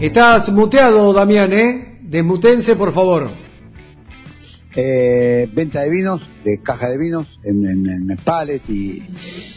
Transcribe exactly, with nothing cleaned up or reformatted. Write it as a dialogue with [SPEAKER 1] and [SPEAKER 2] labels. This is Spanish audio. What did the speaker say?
[SPEAKER 1] Estás muteado, Damián, ¿eh? Desmutense, por favor.
[SPEAKER 2] Eh, venta de vinos, de caja de vinos, en, en, en pallet y